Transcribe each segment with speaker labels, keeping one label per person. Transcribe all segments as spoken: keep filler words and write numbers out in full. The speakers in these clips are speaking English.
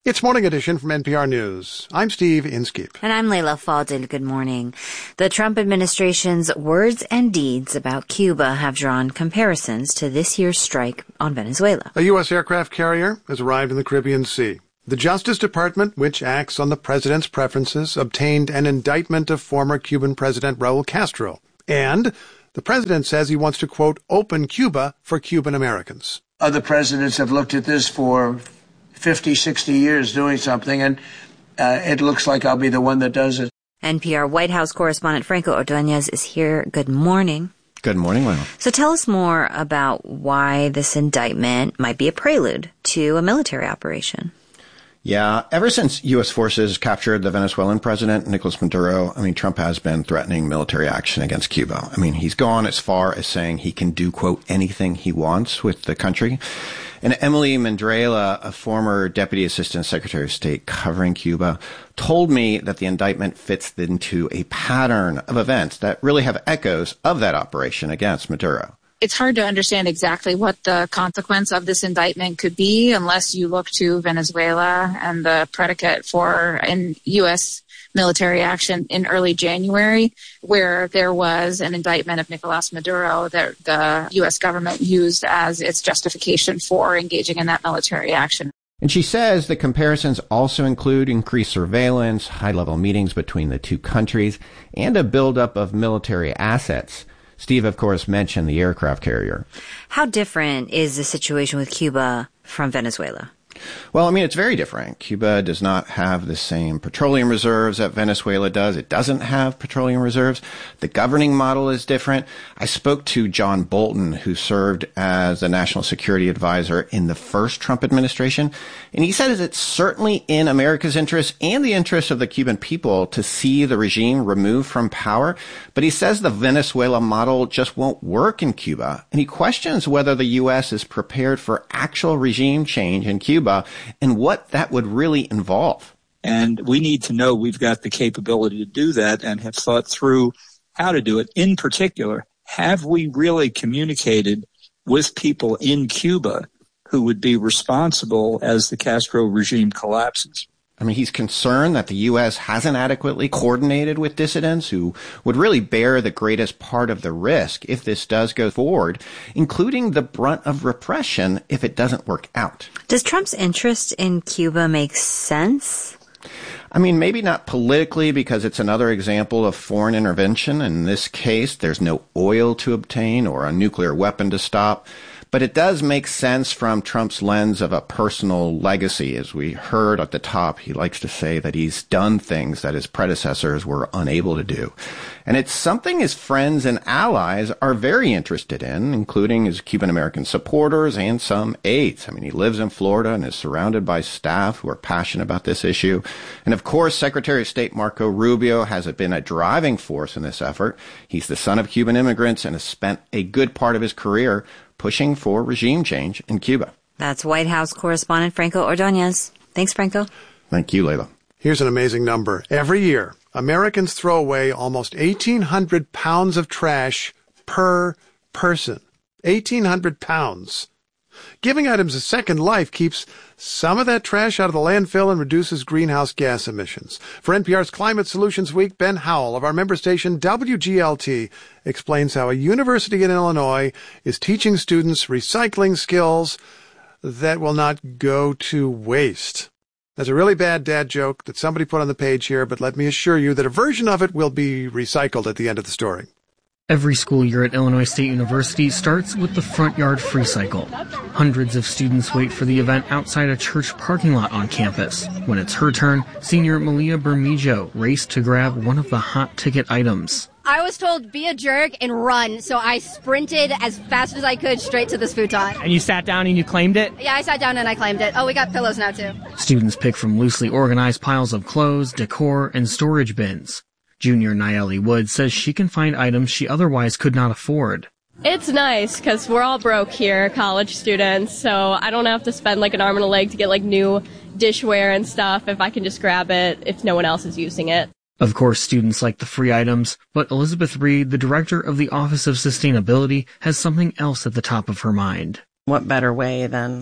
Speaker 1: It's Morning Edition from N P R News. I'm Steve Inskeep.
Speaker 2: And I'm Layla Fadil. Good morning. The Trump administration's words and deeds about Cuba have drawn comparisons to this year's strike on Venezuela.
Speaker 1: A U S aircraft carrier has arrived in the Caribbean Sea. The Justice Department, which acts on the president's preferences, obtained an indictment of former Cuban President Raul Castro. And the president says he wants to, quote, open Cuba for Cuban Americans.
Speaker 3: Other presidents have looked at this for fifty, sixty years doing something, and uh, it looks like I'll be the one that does it.
Speaker 2: N P R White House correspondent Franco Ordonez is here. Good morning.
Speaker 4: Good morning, Lana.
Speaker 2: So tell us more about why this indictment might be a prelude to a military operation.
Speaker 4: Yeah, ever since U S forces captured the Venezuelan president, Nicolas Maduro, I mean, Trump has been threatening military action against Cuba. I mean, he's gone as far as saying he can do, quote, anything he wants with the country. And Emily Mandrela, a former Deputy Assistant Secretary of State covering Cuba, told me that the indictment fits into a pattern of events that really have echoes of that operation against Maduro.
Speaker 5: It's hard to understand exactly what the consequence of this indictment could be unless you look to Venezuela and the predicate for an U S military action in early January, where there was an indictment of Nicolas Maduro that the U S government used as its justification for engaging in that military action.
Speaker 4: And she says the comparisons also include increased surveillance, high-level meetings between the two countries, and a buildup of military assets. Steve, of course, mentioned the aircraft carrier.
Speaker 2: How different is the situation with Cuba from Venezuela?
Speaker 4: Well, I mean, it's very different. Cuba does not have the same petroleum reserves that Venezuela does. It doesn't have petroleum reserves. The governing model is different. I spoke to John Bolton, who served as the national security advisor in the first Trump administration, and he said it's certainly in America's interest and the interest of the Cuban people to see the regime removed from power. But he says the Venezuela model just won't work in Cuba, and he questions whether the U S is prepared for actual regime change in Cuba and what that would really involve.
Speaker 6: And we need to know we've got the capability to do that and have thought through how to do it. In particular, have we really communicated with people in Cuba who would be responsible as the Castro regime collapses?
Speaker 4: I mean, he's concerned that the U S hasn't adequately coordinated with dissidents who would really bear the greatest part of the risk if this does go forward, including the brunt of repression if it doesn't work out.
Speaker 2: Does Trump's interest in Cuba make sense?
Speaker 4: I mean, maybe not politically because it's another example of foreign intervention. In this case, there's no oil to obtain or a nuclear weapon to stop. But it does make sense from Trump's lens of a personal legacy. As we heard at the top, he likes to say that he's done things that his predecessors were unable to do. And it's something his friends and allies are very interested in, including his Cuban-American supporters and some aides. I mean, he lives in Florida and is surrounded by staff who are passionate about this issue. And of course, Secretary of State Marco Rubio has been a driving force in this effort. He's the son of Cuban immigrants and has spent a good part of his career pushing for regime change in Cuba.
Speaker 2: That's White House correspondent Franco Ordonez. Thanks, Franco.
Speaker 4: Thank you, Layla.
Speaker 1: Here's an amazing number. Every year, Americans throw away almost eighteen hundred pounds of trash per person. eighteen hundred pounds. Giving items a second life keeps some of that trash out of the landfill and reduces greenhouse gas emissions. For N P R's Climate Solutions Week, Ben Howell of our member station W G L T explains how a university in Illinois is teaching students recycling skills that will not go to waste. That's a really bad dad joke that somebody put on the page here, but let me assure you that a version of it will be recycled at the end of the story.
Speaker 7: Every school year at Illinois State University starts with the Front Yard Free Cycle. Hundreds of students wait for the event outside a church parking lot on campus. When it's her turn, senior Malia Bermejo raced to grab one of the hot ticket items.
Speaker 8: I was told, be a jerk and run, so I sprinted as fast as I could straight to this futon.
Speaker 7: And you sat down and you claimed it?
Speaker 8: Yeah, I sat down and I claimed it. Oh, we got pillows now, too.
Speaker 7: Students pick from loosely organized piles of clothes, decor, and storage bins. Junior Nayeli Wood says she can find items she otherwise could not afford.
Speaker 9: It's nice because we're all broke here, college students, so I don't have to spend like an arm and a leg to get like new dishware and stuff if I can just grab it if no one else is using it.
Speaker 7: Of course, students like the free items, but Elizabeth Reed, the director of the Office of Sustainability, has something else at the top of her mind.
Speaker 10: What better way than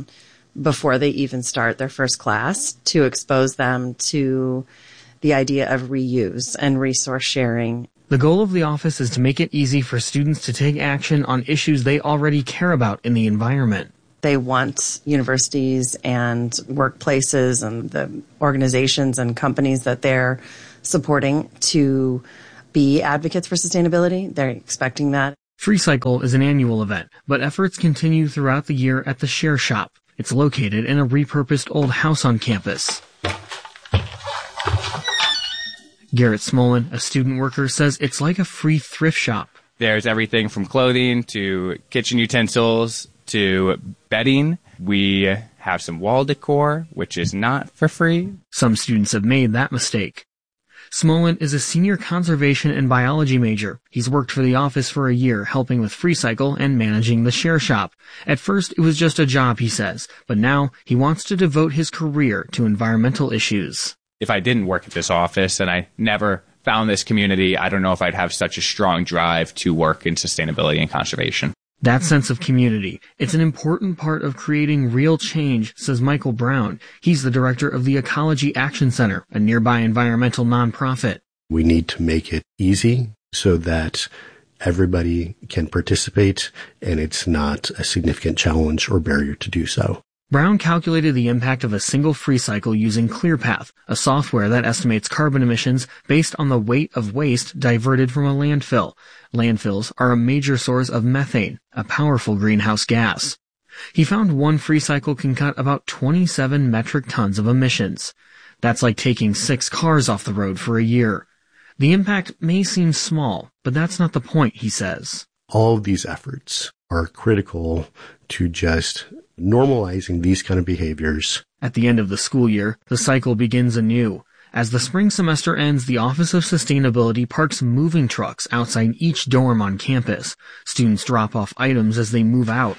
Speaker 10: before they even start their first class, to expose them to the idea of reuse and resource sharing.
Speaker 7: The goal of the office is to make it easy for students to take action on issues they already care about in the environment.
Speaker 10: They want universities and workplaces and the organizations and companies that they're supporting to be advocates for sustainability. They're expecting that.
Speaker 7: FreeCycle is an annual event, but efforts continue throughout the year at the Share Shop. It's located in a repurposed old house on campus. Garrett Smolin, a student worker, says it's like a free thrift shop.
Speaker 11: There's everything from clothing to kitchen utensils to bedding. We have some wall decor, which is not for free.
Speaker 7: Some students have made that mistake. Smolin is a senior conservation and biology major. He's worked for the office for a year, helping with FreeCycle and managing the Share Shop. At first, it was just a job, he says, but now he wants to devote his career to environmental issues.
Speaker 11: If I didn't work at this office and I never found this community, I don't know if I'd have such a strong drive to work in sustainability and conservation.
Speaker 7: That sense of community, it's an important part of creating real change, says Michael Brown. He's the director of the Ecology Action Center, a nearby environmental nonprofit.
Speaker 12: We need to make it easy so that everybody can participate and it's not a significant challenge or barrier to do so.
Speaker 7: Brown calculated the impact of a single FreeCycle using ClearPath, a software that estimates carbon emissions based on the weight of waste diverted from a landfill. Landfills are a major source of methane, a powerful greenhouse gas. He found one FreeCycle can cut about twenty-seven metric tons of emissions. That's like taking six cars off the road for a year. The impact may seem small, but that's not the point, he says.
Speaker 12: All of these efforts are critical to just normalizing these kind of behaviors.
Speaker 7: At the end of the school year, the cycle begins anew. As the spring semester ends, the Office of Sustainability parks moving trucks outside each dorm on campus. Students drop off items as they move out.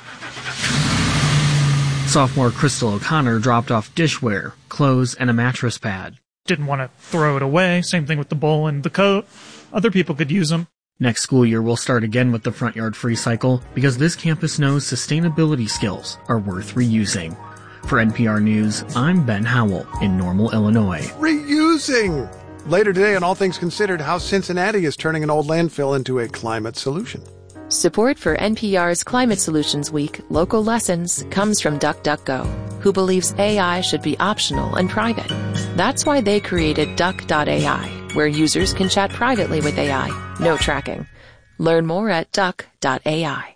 Speaker 7: Sophomore Crystal O'Connor dropped off dishware, clothes, and a mattress pad.
Speaker 13: Didn't want to throw it away. Same thing with the bowl and the coat. Other people could use them.
Speaker 7: Next school year, we'll start again with the Front Yard FreeCycle because this campus knows sustainability skills are worth reusing. For N P R News, I'm Ben Howell in Normal, Illinois.
Speaker 1: Reusing! Later today on All Things Considered, how Cincinnati is turning an old landfill into a climate solution.
Speaker 14: Support for N P R's Climate Solutions Week Local Lessons comes from DuckDuckGo, who believes A I should be optional and private. That's why they created Duck dot A I, where users can chat privately with A I. No tracking. Learn more at Duck dot A I.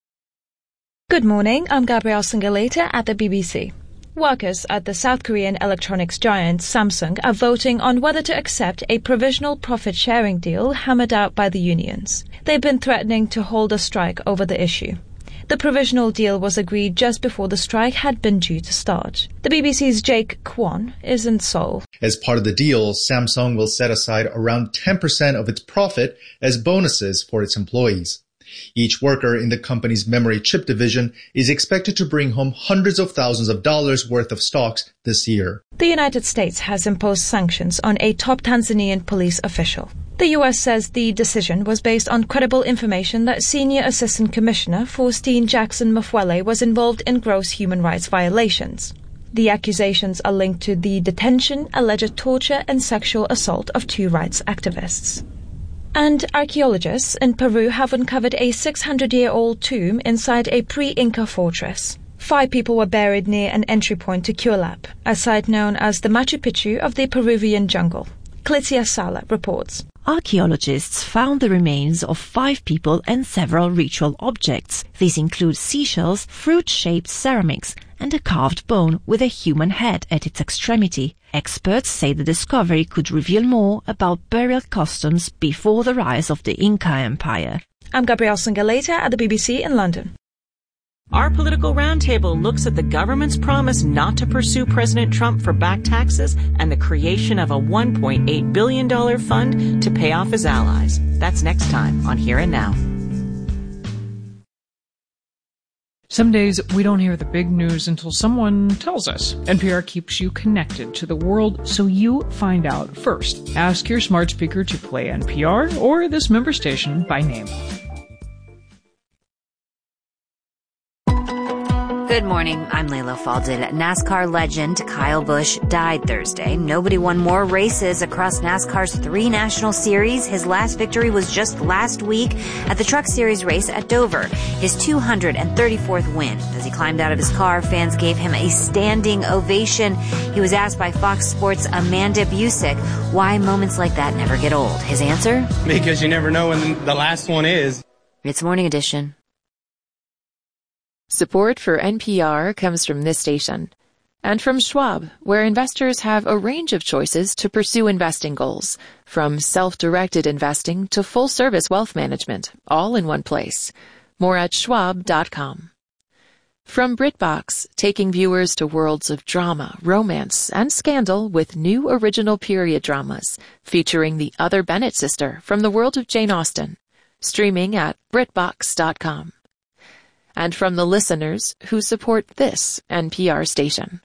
Speaker 15: Good morning, I'm Gabrielle Singaleta at the B B C. Workers at the South Korean electronics giant Samsung are voting on whether to accept a provisional profit-sharing deal hammered out by the unions. They've been threatening to hold a strike over the issue. The provisional deal was agreed just before the strike had been due to start. The B B C's Jake Kwon is in Seoul.
Speaker 16: As part of the deal, Samsung will set aside around ten percent of its profit as bonuses for its employees. Each worker in the company's memory chip division is expected to bring home hundreds of thousands of dollars worth of stocks this year.
Speaker 15: The United States has imposed sanctions on a top Tanzanian police official. The U S says the decision was based on credible information that Senior Assistant Commissioner Faustine Jackson Mafwele was involved in gross human rights violations. The accusations are linked to the detention, alleged torture, and sexual assault of two rights activists. And archaeologists in Peru have uncovered a six hundred year old tomb inside a pre-Inca fortress. Five people were buried near an entry point to Cuelap, a site known as the Machu Picchu of the Peruvian jungle. Clitia Sala reports.
Speaker 17: Archaeologists found the remains of five people and several ritual objects. These include seashells, fruit-shaped ceramics, and a carved bone with a human head at its extremity. Experts say the discovery could reveal more about burial customs before the rise of the Inca Empire.
Speaker 15: I'm Gabrielle Singaleta at the B B C in London.
Speaker 18: Our Political Roundtable looks at the government's promise not to pursue President Trump for back taxes and the creation of a one point eight billion dollars fund to pay off his allies. That's next time on Here and Now.
Speaker 19: Some days we don't hear the big news until someone tells us. N P R keeps you connected to the world so you find out first. Ask your smart speaker to play N P R or this member station by name.
Speaker 2: Good morning. I'm Layla Falded. NASCAR legend Kyle Busch died Thursday. Nobody won more races across NASCAR's three national series. His last victory was just last week at the Truck Series race at Dover. His two hundred thirty-fourth win. As he climbed out of his car, fans gave him a standing ovation. He was asked by Fox Sports' Amanda Busick why moments like that never get old. His answer?
Speaker 20: Because you never know when the last one is.
Speaker 2: It's Morning Edition.
Speaker 14: Support for N P R comes from this station and from Schwab, where investors have a range of choices to pursue investing goals, from self-directed investing to full-service wealth management, all in one place. More at schwab dot com. From BritBox, taking viewers to worlds of drama, romance, and scandal with new original period dramas featuring the other Bennett sister from the world of Jane Austen. Streaming at brit box dot com. And from the listeners who support this N P R station.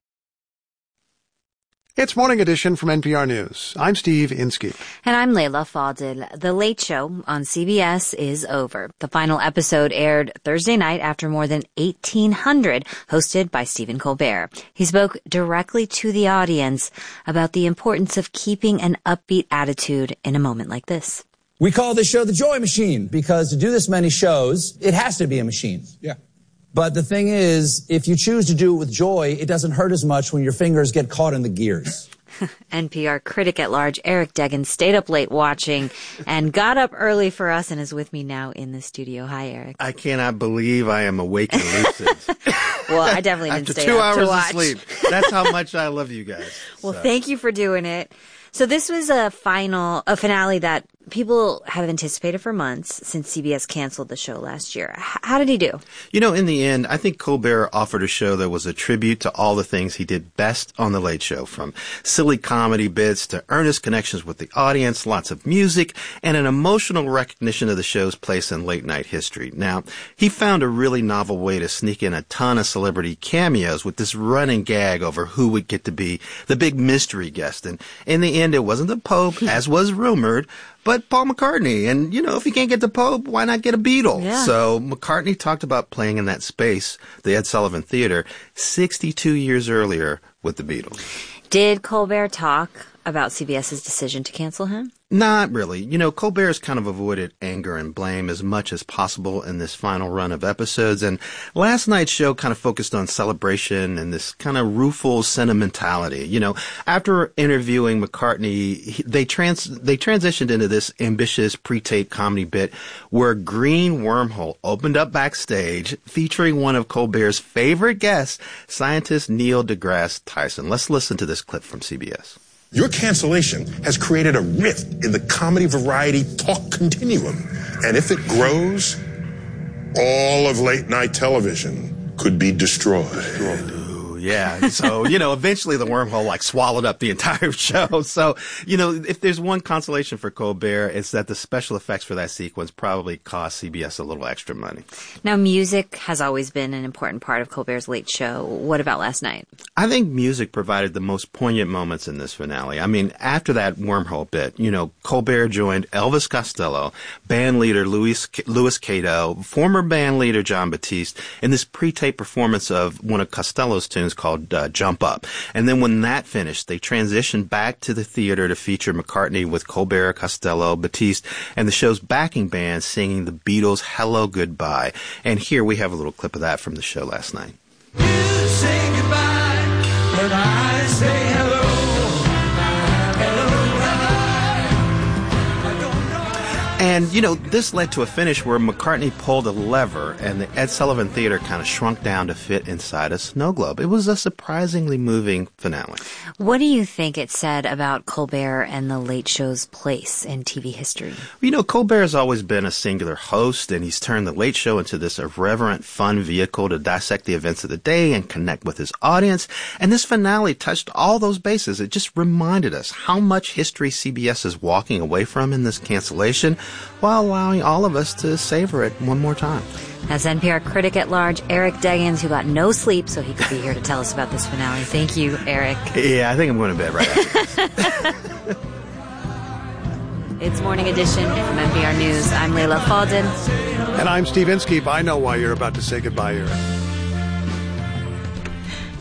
Speaker 1: It's Morning Edition from N P R News. I'm Steve Inskeep.
Speaker 2: And I'm Layla Falded. The Late Show on C B S is over. The final episode aired Thursday night after more than eighteen hundred, hosted by Stephen Colbert. He spoke directly to the audience about the importance of keeping an upbeat attitude in a moment like this.
Speaker 21: We call this show the Joy Machine because to do this many shows, it has to be a machine.
Speaker 20: Yeah.
Speaker 21: But the thing is, if you choose to do it with joy, it doesn't hurt as much when your fingers get caught in the gears.
Speaker 2: N P R critic at large Eric Deggans stayed up late watching and got up early for us and is with me now in the studio. Hi, Eric.
Speaker 22: I cannot believe I am awake and lucid.
Speaker 2: Well, I definitely didn't
Speaker 22: After
Speaker 2: stay
Speaker 22: two
Speaker 2: up
Speaker 22: hours
Speaker 2: to watch.
Speaker 22: of sleep. That's how much I love you guys.
Speaker 2: Well,
Speaker 22: so.
Speaker 2: Thank you for doing it. So this was a final, a finale that people have anticipated for months since C B S canceled the show last year. H- how did he do?
Speaker 22: You know, in the end, I think Colbert offered a show that was a tribute to all the things he did best on The Late Show, from silly comedy bits to earnest connections with the audience, lots of music, and an emotional recognition of the show's place in late night history. Now, he found a really novel way to sneak in a ton of celebrity cameos with this running gag over who would get to be the big mystery guest. And in the end, it wasn't the Pope, as was rumored, but Paul McCartney. And, you know, if you can't get the Pope, why not get a Beatle?
Speaker 2: Yeah.
Speaker 22: So McCartney talked about playing in that space, the Ed Sullivan Theater, sixty-two years earlier with the Beatles.
Speaker 2: Did Colbert talk about CBS's decision to cancel him?
Speaker 22: Not really. You know, Colbert's kind of avoided anger and blame as much as possible in this final run of episodes, and last night's show kind of focused on celebration and this kind of rueful sentimentality. You know, after interviewing McCartney, he, they trans they transitioned into this ambitious pre-tape comedy bit where a green wormhole opened up backstage featuring one of Colbert's favorite guests, scientist Neil deGrasse Tyson. Let's listen to this clip from C B S.
Speaker 23: Your cancellation has created a rift in the comedy variety talk continuum. And if it grows, all of late night television could be destroyed.
Speaker 22: Yeah. So, you know, eventually the wormhole like swallowed up the entire show. So, you know, if there's one consolation for Colbert, it's that the special effects for that sequence probably cost C B S a little extra money.
Speaker 2: Now, music has always been an important part of Colbert's Late Show. What about last night?
Speaker 22: I think music provided the most poignant moments in this finale. I mean, after that wormhole bit, you know, Colbert joined Elvis Costello, band leader Louis, Louis Cato, former band leader John Batiste, in this pre-tape performance of one of Costello's tunes called uh, Jump Up. And then when that finished, they transitioned back to the theater to feature McCartney with Colbert, Costello, Batiste, and the show's backing band singing the Beatles' Hello, Goodbye. And here we have a little clip of that from the show last night.
Speaker 24: You say goodbye, but I say hello.
Speaker 22: And, you know, this led to a finish where McCartney pulled a lever and the Ed Sullivan Theater kind of shrunk down to fit inside a snow globe. It was a surprisingly moving finale.
Speaker 2: What do you think it said about Colbert and The Late Show's place in T V history?
Speaker 22: You know, Colbert's always been a singular host, and he's turned The Late Show into this irreverent, fun vehicle to dissect the events of the day and connect with his audience. And this finale touched all those bases. It just reminded us how much history C B S is walking away from in this cancellation, while allowing all of us to savor it one more time.
Speaker 2: That's N P R critic at large Eric Deggans, who got no sleep so he could be here to tell us about this finale. Thank you, Eric.
Speaker 22: Yeah, I think I'm going to bed right after this.
Speaker 2: It's Morning Edition from N P R News. I'm Layla Faldin.
Speaker 1: And I'm Steve Inskeep. I know why you're about to say goodbye, Eric.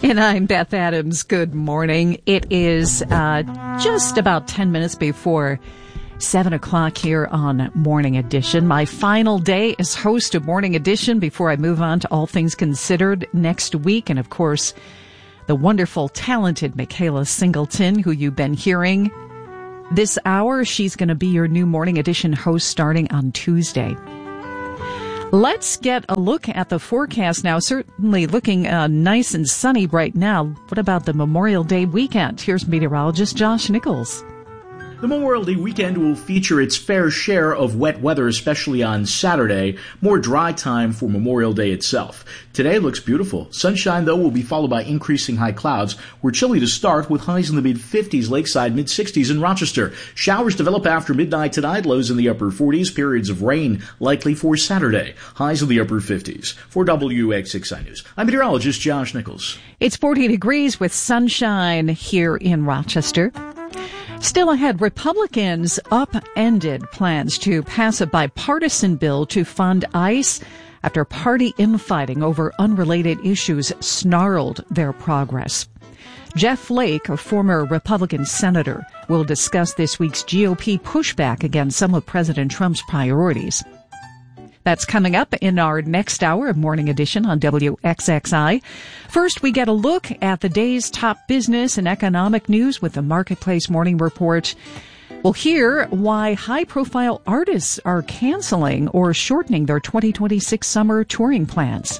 Speaker 3: And I'm Beth Adams. Good morning. It is uh, just about ten minutes before seven o'clock here on Morning Edition. My final day as host of Morning Edition before I move on to All Things Considered next week. And, of course, the wonderful, talented Michaela Singleton, who you've been hearing this hour. She's going to be your new Morning Edition host starting on Tuesday. Let's get a look at the forecast now. Certainly looking uh, nice and sunny right now. What about the Memorial Day weekend? Here's meteorologist Josh Nichols.
Speaker 4: The Memorial Day weekend will feature its fair share of wet weather, especially on Saturday. More dry time for Memorial Day itself. Today looks beautiful. Sunshine, though, will be followed by increasing high clouds. We're chilly to start with highs in the mid-fifties, lakeside mid-sixties in Rochester. Showers develop after midnight tonight, lows in the upper forties, periods of rain likely for Saturday. Highs in the upper fifties. For W X six I News, I'm meteorologist Josh Nichols.
Speaker 3: It's forty degrees with sunshine here in Rochester. Still ahead, Republicans upended plans to pass a bipartisan bill to fund ICE after party infighting over unrelated issues snarled their progress. Jeff Flake, a former Republican senator, will discuss this week's G O P pushback against some of President Trump's priorities. That's coming up in our next hour of Morning Edition on W X X I. First, we get a look at the day's top business and economic news with the Marketplace Morning Report. We'll hear why high-profile artists are canceling or shortening their twenty twenty-six summer touring plans.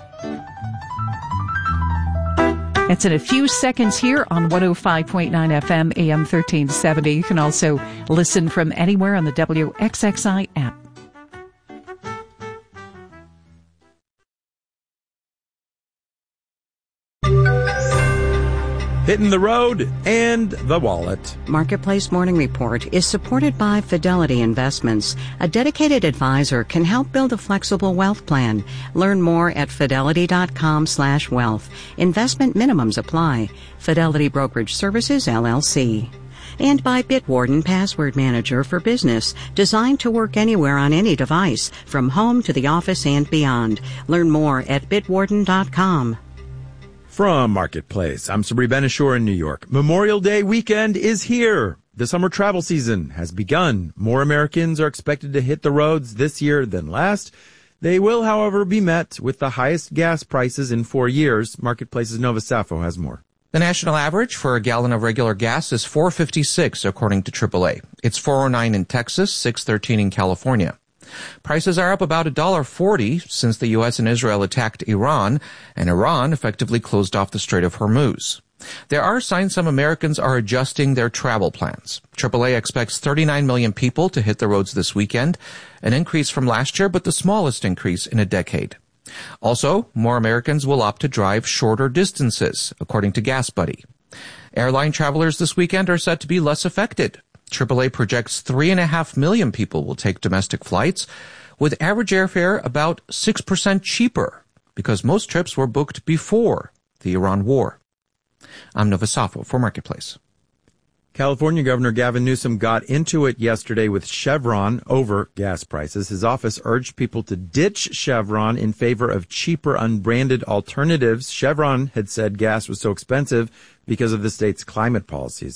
Speaker 3: It's in a few seconds here on one oh five point nine F M, A M thirteen seventy. You can also listen from anywhere on the W X X I app.
Speaker 5: Hitting the road and the wallet.
Speaker 6: Marketplace Morning Report is supported by Fidelity Investments. A dedicated advisor can help build a flexible wealth plan. Learn more at fidelity.com slash wealth. Investment minimums apply. Fidelity Brokerage Services, L L C. And by Bitwarden Password Manager for Business, designed to work anywhere on any device, from home to the office and beyond. Learn more at bitwarden dot com.
Speaker 5: From Marketplace, I'm Sabri Benishore in New York. Memorial Day weekend is here. The summer travel season has begun. More Americans are expected to hit the roads this year than last. They will, however, be met with the highest gas prices in four years. Marketplace's Nova Safo has more.
Speaker 25: The national average for a gallon of regular gas is four fifty-six, according to triple A. It's four oh nine in Texas, six thirteen in California. Prices are up about one dollar forty since the U S and Israel attacked Iran, and Iran effectively closed off the Strait of Hormuz. There are signs some Americans are adjusting their travel plans. triple A expects thirty-nine million people to hit the roads this weekend, an increase from last year, but the smallest increase in a decade. Also, more Americans will opt to drive shorter distances, according to GasBuddy. Airline travelers this weekend are set to be less affected. triple A projects three and a half million people will take domestic flights, with average airfare about six percent cheaper, because most trips were booked before the Iran war. I'm Nova Safo for Marketplace.
Speaker 5: California Governor Gavin Newsom got into it yesterday with Chevron over gas prices. His office urged people to ditch Chevron in favor of cheaper unbranded alternatives. Chevron had said gas was so expensive because of the state's climate policies.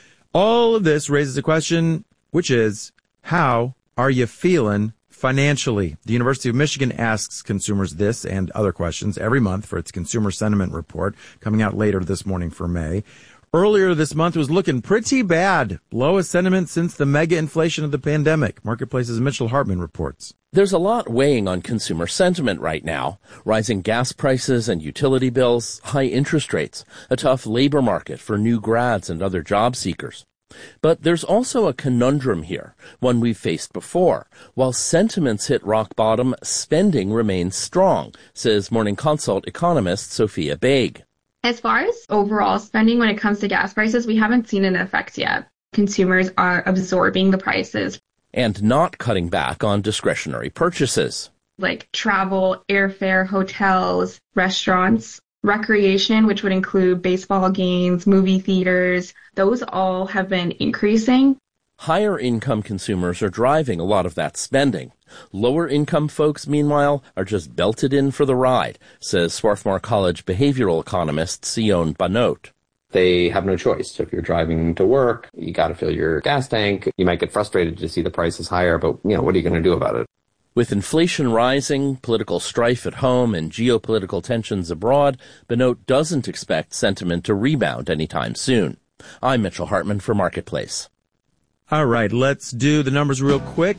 Speaker 5: All of this raises a question, which is, how are you feeling financially? The University of Michigan asks consumers this and other questions every month for its Consumer Sentiment Report, coming out later this morning for May. Earlier this month was looking pretty bad. Lowest sentiment since the mega inflation of the pandemic. Marketplace's Mitchell Hartman reports.
Speaker 26: There's a lot weighing on consumer sentiment right now. Rising gas prices and utility bills, high interest rates, a tough labor market for new grads and other job seekers. But there's also a conundrum here, one we've faced before. While sentiments hit rock bottom, spending remains strong, says Morning Consult economist Sophia Baig.
Speaker 27: As far as overall spending when it comes to gas prices, we haven't seen an effect yet. Consumers are absorbing the prices.
Speaker 26: And not cutting back on discretionary purchases.
Speaker 27: Like travel, airfare, hotels, restaurants, recreation, which would include baseball games, movie theaters. Those all have been increasing.
Speaker 26: Higher income consumers are driving a lot of that spending. Lower income folks, meanwhile, are just belted in for the ride, says Swarthmore College behavioral economist Sion Banot.
Speaker 7: They have no choice. So if you're driving to work, you got to fill your gas tank. You might get frustrated to see the prices higher, but you know, what are you going to do about it?
Speaker 26: With inflation rising, political strife at home, and geopolitical tensions abroad, Banot doesn't expect sentiment to rebound anytime soon. I'm Mitchell Hartman for Marketplace.
Speaker 5: All right, let's do the numbers real quick.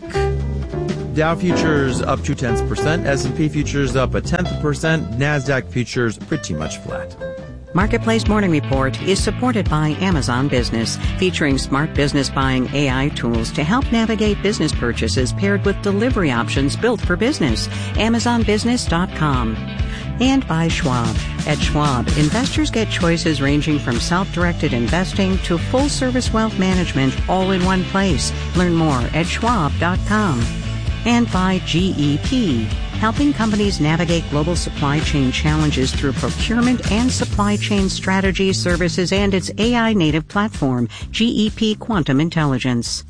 Speaker 5: Dow futures up two tenths percent, S and P futures up a tenth of a percent, NASDAQ futures pretty much flat.
Speaker 6: Marketplace Morning Report is supported by Amazon Business, featuring smart business buying A I tools to help navigate business purchases paired with delivery options built for business. Amazon Business dot com. And by Schwab. At Schwab, investors get choices ranging from self-directed investing to full-service wealth management all in one place. Learn more at schwab dot com. And by G E P, helping companies navigate global supply chain challenges through procurement and supply chain strategy services and its A I native platform, G E P Quantum Intelligence.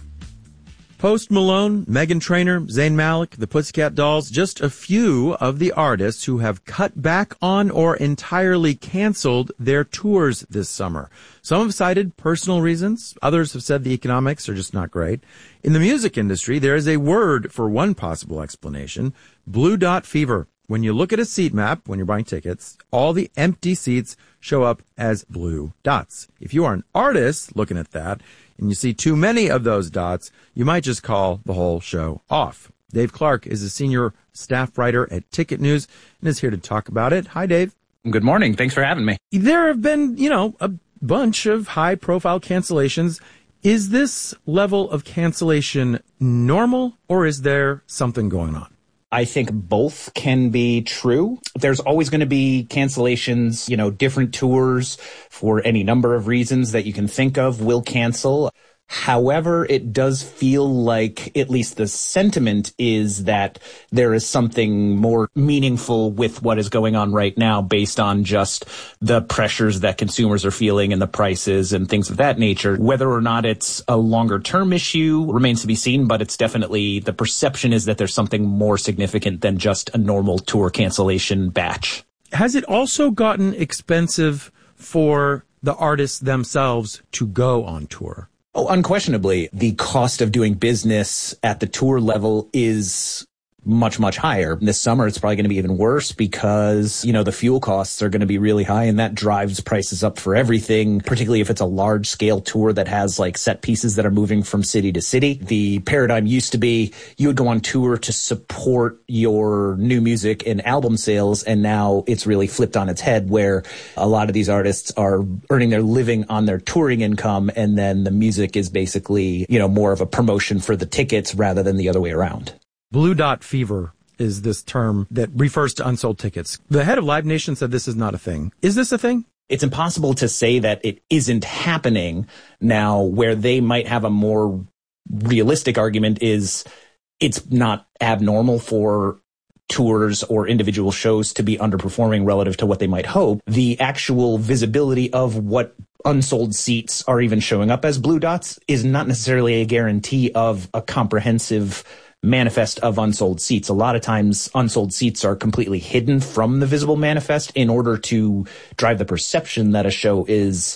Speaker 5: Post Malone, Meghan Trainor, Zayn Malik, the Pussycat Dolls, just a few of the artists who have cut back on or entirely canceled their tours this summer. Some have cited personal reasons. Others have said the economics are just not great. In the music industry, there is a word for one possible explanation: blue dot fever. When you look at a seat map, when you're buying tickets, all the empty seats show up as blue dots. If you are an artist looking at that, and you see too many of those dots, you might just call the whole show off. Dave Clark is a senior staff writer at Ticket News and is here to talk about it. Hi, Dave.
Speaker 8: Good morning. Thanks for having me.
Speaker 5: There have been, you know, a bunch of high-profile cancellations. Is this level of cancellation normal, or is there something going on?
Speaker 8: I think both can be true. There's always going to be cancellations, you know, different tours for any number of reasons that you can think of will cancel. However, it does feel like at least the sentiment is that there is something more meaningful with what is going on right now based on just the pressures that consumers are feeling and the prices and things of that nature. Whether or not it's a longer term issue remains to be seen, but it's definitely the perception is that there's something more significant than just a normal tour cancellation batch.
Speaker 5: Has it also gotten expensive for the artists themselves to go on tour?
Speaker 8: Oh, unquestionably, the cost of doing business at the tour level is much, much higher. This summer, it's probably going to be even worse because, you know, the fuel costs are going to be really high, and that drives prices up for everything, particularly if it's a large scale tour that has like set pieces that are moving from city to city. The paradigm used to be you would go on tour to support your new music and album sales, and now it's really flipped on its head where a lot of these artists are earning their living on their touring income, and then the music is basically, you know, more of a promotion for the tickets rather than the other way around.
Speaker 5: Blue dot fever is this term that refers to unsold tickets. The head of Live Nation said this is not a thing. Is this a thing?
Speaker 8: It's impossible to say that it isn't happening now. Where they might have a more realistic argument is it's not abnormal for tours or individual shows to be underperforming relative to what they might hope. The actual visibility of what unsold seats are even showing up as blue dots is not necessarily a guarantee of a comprehensive manifest of unsold seats. A lot of times unsold seats are completely hidden from the visible manifest in order to drive the perception that a show is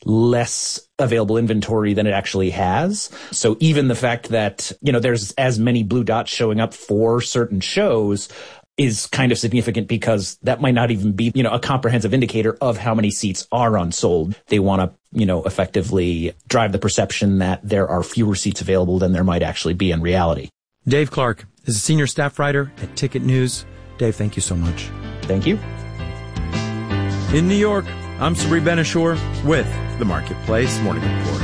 Speaker 8: less available inventory than it actually has. So even the fact that, you know, there's as many blue dots showing up for certain shows is kind of significant because that might not even be, you know, a comprehensive indicator of how many seats are unsold. They want to, you know, effectively drive the perception that there are fewer seats available than there might actually be in reality.
Speaker 5: Dave Clark is a senior staff writer at Ticket News. Dave, thank you so much.
Speaker 8: Thank you.
Speaker 5: In New York, I'm Sabri Ben-Achour with the Marketplace Morning Report.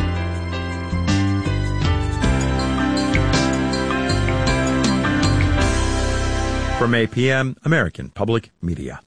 Speaker 5: From A P M, American Public Media.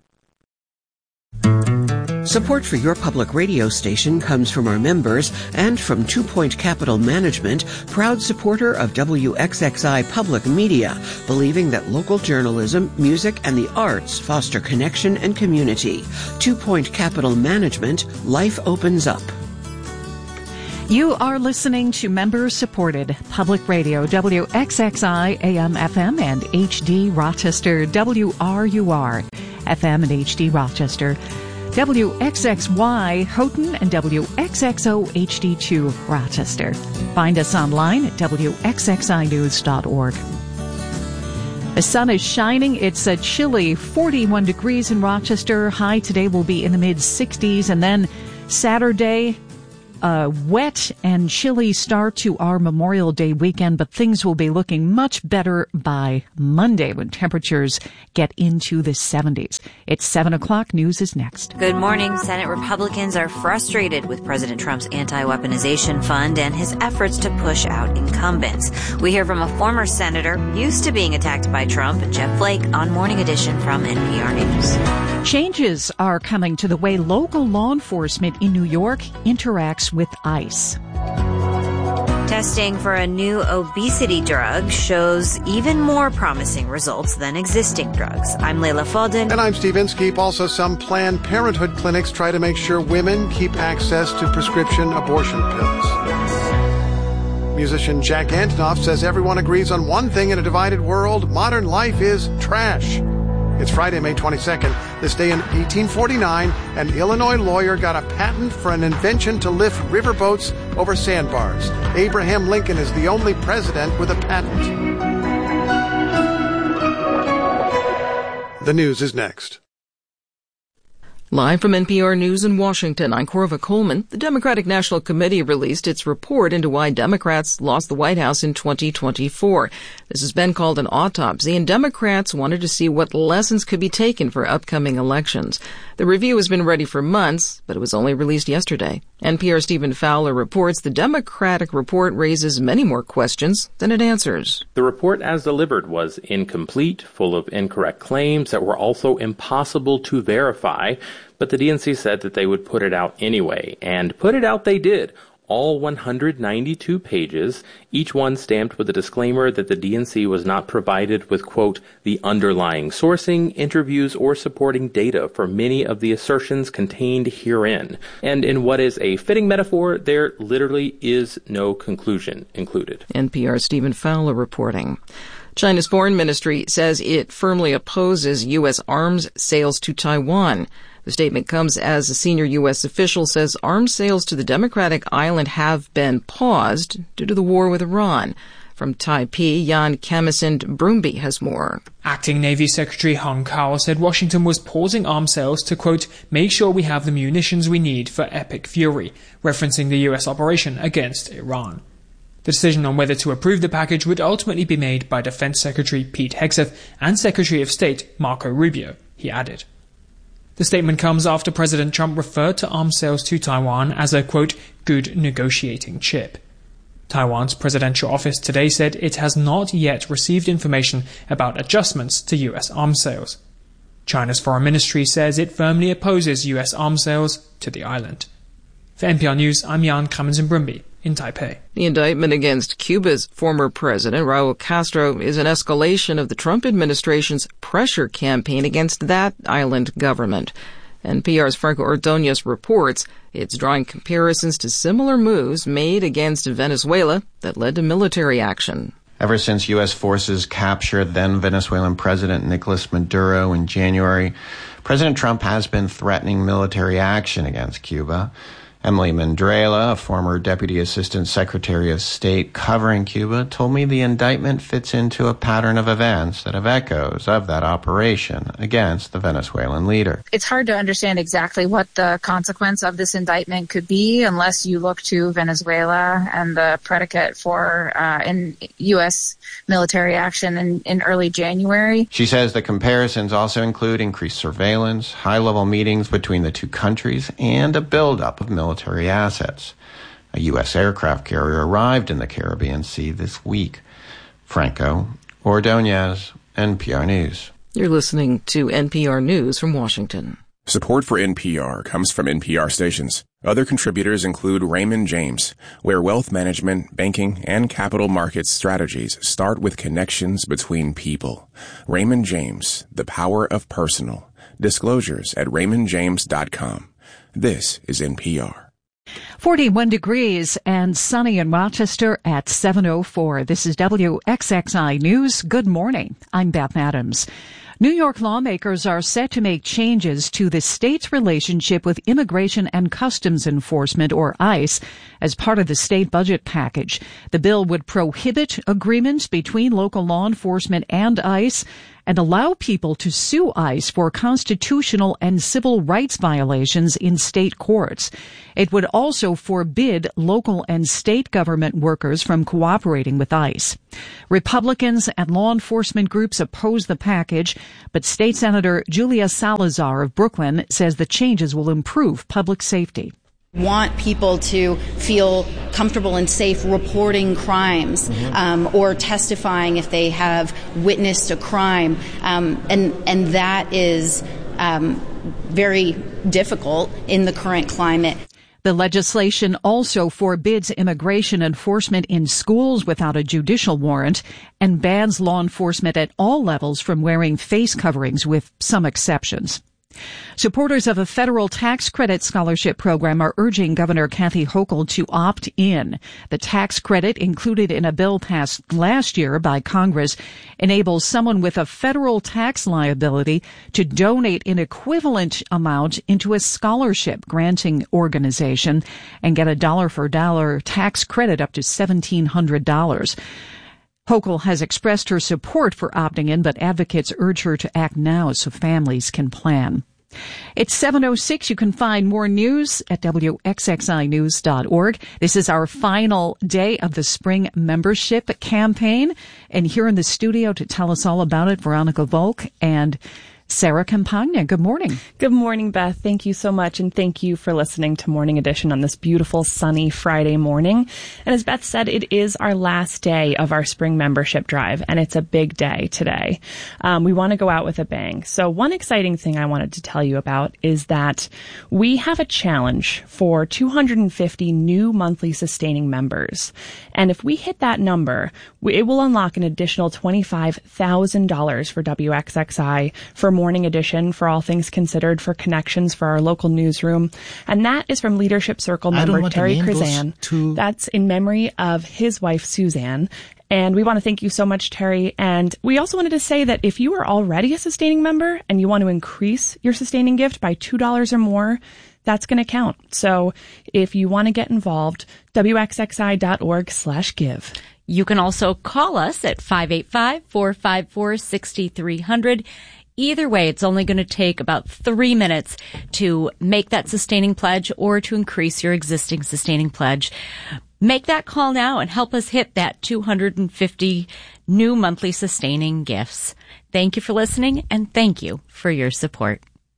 Speaker 9: Support for your public radio station comes from our members and from Two Point Capital Management, proud supporter of W X X I Public Media, believing that local journalism, music, and the arts foster connection and community. Two Point Capital Management, life opens up.
Speaker 3: You are listening to member-supported public radio, W X X I A M F M and H D Rochester, W R U R F M and H D Rochester, W X X Y Houghton, and W X X O H D two Rochester. Find us online at W X X I news dot org. The sun is shining. It's a chilly forty-one degrees in Rochester. High today will be in the mid-sixties, and then Saturday, a wet and chilly start to our Memorial Day weekend, but things will be looking much better by Monday when temperatures get into the seventies. It's seven o'clock. News is next.
Speaker 2: Good morning. Senate Republicans are frustrated with President Trump's anti-weaponization fund and his efforts to push out incumbents. We hear from a former senator used to being attacked by Trump, Jeff Flake, on Morning Edition from N P R News.
Speaker 3: Changes are coming to the way local law enforcement in New York interacts with ICE.
Speaker 2: Testing for a new obesity drug shows even more promising results than existing drugs. I'm Leila Fadel.
Speaker 1: And I'm Steve Inskeep. Also, some Planned Parenthood clinics try to make sure women keep access to prescription abortion pills. Musician Jack Antonoff says everyone agrees on one thing in a divided world: modern life is trash. It's Friday, May twenty-second. This day in eighteen forty-nine, an Illinois lawyer got a patent for an invention to lift riverboats over sandbars. Abraham Lincoln is the only president with a patent. The news is next.
Speaker 10: Live from N P R News in Washington, I'm Corva Coleman. The Democratic National Committee released its report into why Democrats lost the White House in twenty twenty-four. This has been called an autopsy, and Democrats wanted to see what lessons could be taken for upcoming elections. The review has been ready for months, but it was only released yesterday. N P R's Stephen Fowler reports the Democratic report raises many more questions than it answers.
Speaker 11: The report as delivered was incomplete, full of incorrect claims that were also impossible to verify. But the D N C said that they would put it out anyway, and put it out they did. All one hundred ninety-two pages, each one stamped with a disclaimer that the D N C was not provided with, quote, the underlying sourcing, interviews, or supporting data for many of the assertions contained herein. And in what is a fitting metaphor, there literally is no conclusion included.
Speaker 10: N P R's Stephen Fowler reporting. China's foreign ministry says it firmly opposes U S arms sales to Taiwan. The statement comes as a senior U S official says arms sales to the democratic island have been paused due to the war with Iran. From Taipei, Jan Camisand Brumby has more.
Speaker 12: Acting Navy Secretary Hung Kao said Washington was pausing arms sales to, quote, make sure we have the munitions we need for epic fury, referencing the U S operation against Iran. The decision on whether to approve the package would ultimately be made by Defense Secretary Pete Hegseth and Secretary of State Marco Rubio, he added. The statement comes after President Trump referred to arms sales to Taiwan as a, quote, good negotiating chip. Taiwan's presidential office today said it has not yet received information about adjustments to U S arms sales. China's foreign ministry says it firmly opposes U S arms sales to the island. For N P R News, I'm Jan Camisand-Brumby in Taipei.
Speaker 10: The indictment against Cuba's former president, Raul Castro, is an escalation of the Trump administration's pressure campaign against that island government. N P R's Franco Ordonez reports it's drawing comparisons to similar moves made against Venezuela that led to military action.
Speaker 13: Ever since U S forces captured then Venezuelan President Nicolas Maduro in January, President Trump has been threatening military action against Cuba. Emily Mandrela, a former Deputy Assistant Secretary of State covering Cuba, told me the indictment fits into a pattern of events that have echoes of that operation against the Venezuelan leader.
Speaker 15: It's hard to understand exactly what the consequence of this indictment could be unless you look to Venezuela and the predicate for uh, in U S military action in, in early January.
Speaker 13: She says the comparisons also include increased surveillance, high-level meetings between the two countries, and a buildup of military military assets. A U S aircraft carrier arrived in the Caribbean Sea this week. Franco Ordonez, N P R News.
Speaker 10: You're listening to N P R News from Washington.
Speaker 16: Support for N P R comes from N P R stations. Other contributors include Raymond James, where wealth management, banking, and capital markets strategies start with connections between people. Raymond James, the power of personal. Disclosures at raymond james dot com. This is N P R.
Speaker 3: forty-one degrees and sunny in Rochester at seven oh four. This is W X X I News. Good morning. I'm Beth Adams. New York lawmakers are set to make changes to the state's relationship with Immigration and Customs Enforcement, or ICE, as part of the state budget package. The bill would prohibit agreements between local law enforcement and ICE and allow people to sue ICE for constitutional and civil rights violations in state courts. It would also forbid local and state government workers from cooperating with ICE. Republicans and law enforcement groups oppose the package, but State Senator Julia Salazar of Brooklyn says the changes will improve public safety.
Speaker 14: Want people to feel comfortable and safe reporting crimes, mm-hmm. um, or testifying if they have witnessed a crime, um, and and that is um, very difficult in the current climate.
Speaker 3: The legislation also forbids immigration enforcement in schools without a judicial warrant and bans law enforcement at all levels from wearing face coverings, with some exceptions. Supporters of a federal tax credit scholarship program are urging Governor Kathy Hochul to opt in. The tax credit, included in a bill passed last year by Congress, enables someone with a federal tax liability to donate an equivalent amount into a scholarship granting organization and get a dollar-for-dollar tax credit up to seventeen hundred dollars. Hochul has expressed her support for opting in, but advocates urge her to act now so families can plan. It's seven oh six. You can find more news at W X X I news dot org. This is our final day of the spring membership campaign. And here in the studio to tell us all about it, Veronica Volk and Sarah Campagna. Good morning.
Speaker 17: Good morning, Beth. Thank you so much, and thank you for listening to Morning Edition on this beautiful, sunny Friday morning. And as Beth said, it is our last day of our spring membership drive, and it's a big day today. Um, we want to go out with a bang. So one exciting thing I wanted to tell you about is that we have a challenge for two hundred fifty new monthly sustaining members. And if we hit that number, it will unlock an additional twenty-five thousand dollars for W X X I, for Morning Edition, for All Things Considered, for Connections, for our local newsroom. And that is from Leadership Circle member Terry Krizan. To... That's in memory of his wife, Suzanne. And we want to thank you so much, Terry. And we also wanted to say that if you are already a sustaining member and you want to increase your sustaining gift by two dollars or more, that's going to count. So if you want to get involved, W X X I dot org slash give.
Speaker 18: You can also call us at five eight five, four five four, six three zero zero. Either way, it's only going to take about three minutes to make that sustaining pledge or to increase your existing sustaining pledge. Make that call now and help us hit that two hundred fifty new monthly sustaining gifts. Thank you for listening, and thank you for your support.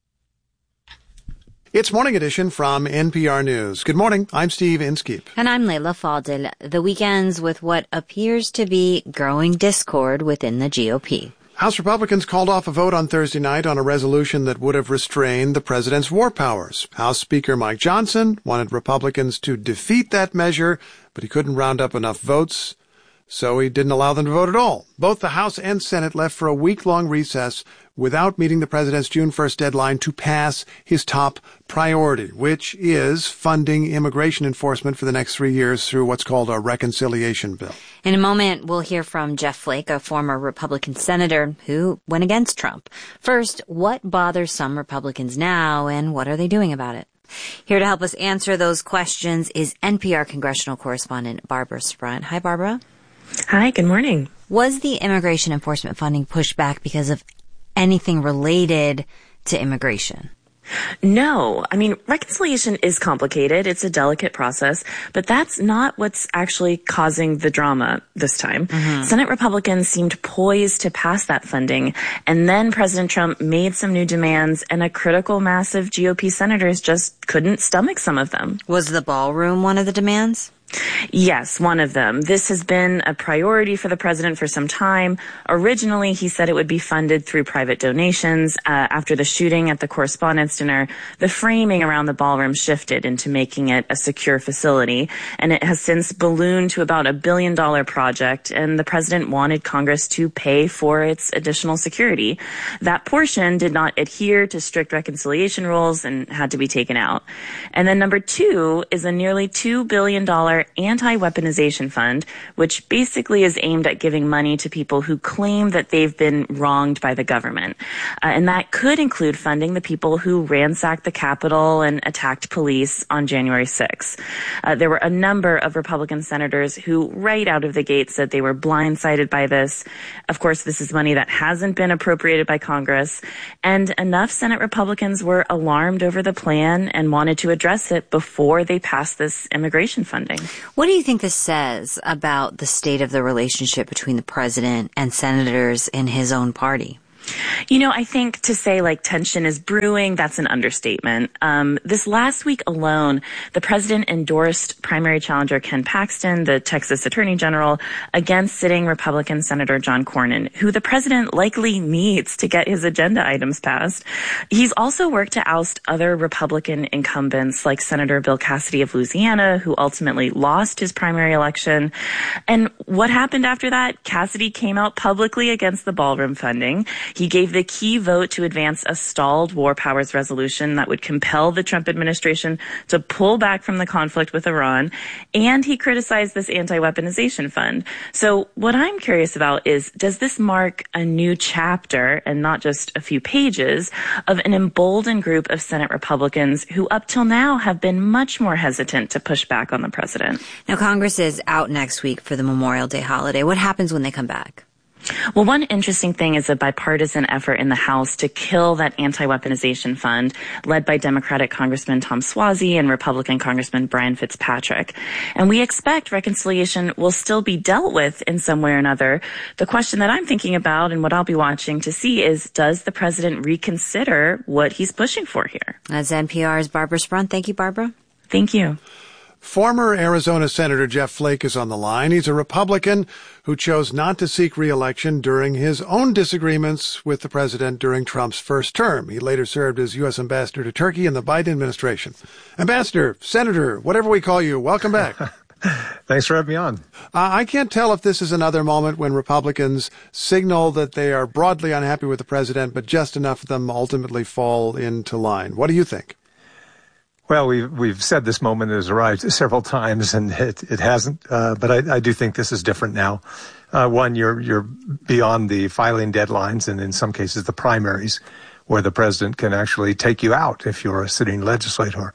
Speaker 1: It's Morning Edition from N P R News. Good morning. I'm Steve Inskeep.
Speaker 2: And I'm Leila Fadel. The weekends with what appears to be growing discord within the G O P.
Speaker 1: House Republicans called off a vote on Thursday night on a resolution that would have restrained the president's war powers. House Speaker Mike Johnson wanted Republicans to defeat that measure, but he couldn't round up enough votes, so he didn't allow them to vote at all. Both the House and Senate left for a week-long recess without meeting the president's June first deadline to pass his top priority, which is funding immigration enforcement for the next three years through what's called a reconciliation bill.
Speaker 2: In a moment, we'll hear from Jeff Flake, a former Republican senator who went against Trump. First, what bothers some Republicans now, and what are they doing about it? Here to help us answer those questions is N P R congressional correspondent Barbara Sprunt. Hi, Barbara.
Speaker 19: Hi, good morning.
Speaker 2: Was the immigration enforcement funding pushed back because of anything related to immigration?
Speaker 19: No. I mean, reconciliation is complicated. It's a delicate process, but that's not what's actually causing the drama this time. Mm-hmm. Senate Republicans seemed poised to pass that funding, and then President Trump made some new demands, and a critical mass of G O P senators just couldn't stomach some of them.
Speaker 2: Was the ballroom one of the demands?
Speaker 19: Yes, one of them. This has been a priority for the president for some time. Originally, he said it would be funded through private donations. Uh, after the shooting at the Correspondents' Dinner, the framing around the ballroom shifted into making it a secure facility, and it has since ballooned to about a billion dollar project, and the president wanted Congress to pay for its additional security. That portion did not adhere to strict reconciliation rules and had to be taken out. And then number two is a nearly two billion dollars anti-weaponization fund, which basically is aimed at giving money to people who claim that they've been wronged by the government. Uh, and that could include funding the people who ransacked the Capitol and attacked police on January sixth. Uh, there were a number of Republican senators who right out of the gate said they were blindsided by this. Of course, this is money that hasn't been appropriated by Congress, and enough Senate Republicans were alarmed over the plan and wanted to address it before they passed this immigration funding.
Speaker 2: What do you think this says about the state of the relationship between the president and senators in his own party?
Speaker 19: You know, I think to say like tension is brewing, that's an understatement. Um, this last week alone, the president endorsed primary challenger Ken Paxton, the Texas Attorney General, against sitting Republican Senator John Cornyn, who the president likely needs to get his agenda items passed. He's also worked to oust other Republican incumbents like Senator Bill Cassidy of Louisiana, who ultimately lost his primary election. And what happened after that? Cassidy came out publicly against the ballroom funding. He gave the key vote to advance a stalled war powers resolution that would compel the Trump administration to pull back from the conflict with Iran. And he criticized this anti-weaponization fund. So what I'm curious about is, does this mark a new chapter and not just a few pages of an emboldened group of Senate Republicans who up till now have been much more hesitant to push back on the president?
Speaker 2: Now, Congress is out next week for the Memorial Day holiday. What happens when they come back?
Speaker 19: Well, one interesting thing is a bipartisan effort in the House to kill that anti-weaponization fund led by Democratic Congressman Tom Suozzi and Republican Congressman Brian Fitzpatrick. And we expect reconciliation will still be dealt with in some way or another. The question that I'm thinking about and what I'll be watching to see is, does the president reconsider what he's pushing for here?
Speaker 2: That's N P R's Barbara Sprunt. Thank you, Barbara.
Speaker 19: Thank you.
Speaker 1: Former Arizona Senator Jeff Flake is on the line. He's a Republican who chose not to seek re-election during his own disagreements with the president during Trump's first term. He later served as U S ambassador to Turkey in the Biden administration. Ambassador, Senator, whatever we call you, welcome back.
Speaker 4: Thanks for having me on.
Speaker 1: Uh, I can't tell if this is another moment when Republicans signal that they are broadly unhappy with the president, but just enough of them ultimately fall into line. What do you think?
Speaker 4: Well, we've, we've said this moment has arrived several times, and it, it hasn't. Uh, but I, I do think this is different now. Uh, one, you're, you're beyond the filing deadlines and in some cases the primaries where the president can actually take you out if you're a sitting legislator.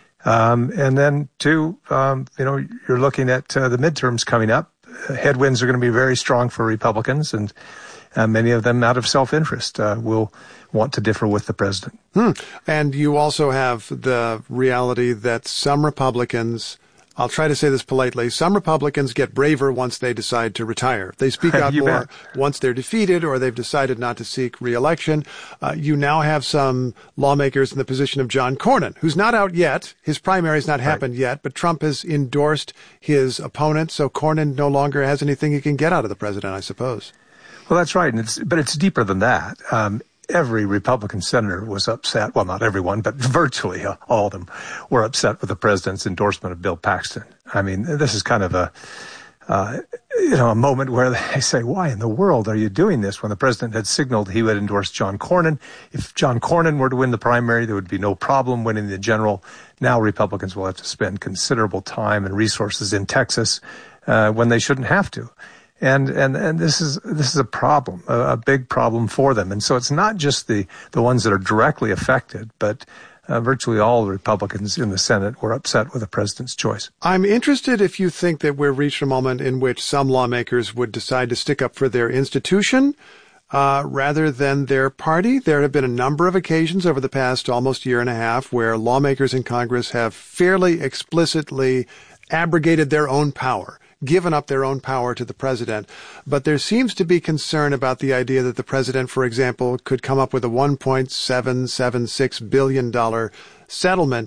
Speaker 4: Um, and then two, um, you know, you're looking at uh, the midterms coming up. Uh, headwinds are going to be very strong for Republicans, and uh, many of them out of self-interest uh, will want to differ with the president.
Speaker 1: Hmm. And you also have the reality that some Republicans, I'll try to say this politely, some Republicans get braver once they decide to retire. They speak out more bet. once they're defeated or they've decided not to seek re-election. Uh, you now have some lawmakers in the position of John Cornyn, who's not out yet. His primary's not happened right. yet, but Trump has endorsed his opponent, so Cornyn no longer has anything he can get out of the president, I suppose.
Speaker 4: Well, that's right, and it's, but it's deeper than that. Um, Every Republican senator was upset. Well, not everyone, but virtually all of them were upset with the president's endorsement of Bill Paxton. I mean, this is kind of a, uh, you know, a moment where they say, why in the world are you doing this? When the president had signaled he would endorse John Cornyn. If John Cornyn were to win the primary, there would be no problem winning the general. Now Republicans will have to spend considerable time and resources in Texas uh, when they shouldn't have to. And, and, and this is, this is a problem, a, a big problem for them. And so it's not just the, the ones that are directly affected, but uh, virtually all the Republicans in the Senate were upset with the president's choice.
Speaker 1: I'm interested if you think that we've reached a moment in which some lawmakers would decide to stick up for their institution, uh, rather than their party. There have been a number of occasions over the past almost year and a half where lawmakers in Congress have fairly explicitly abrogated their own power, given up their own power to the president. But there seems to be concern about the idea that the president, for example, could come up with a one point seven seven six billion dollars settlement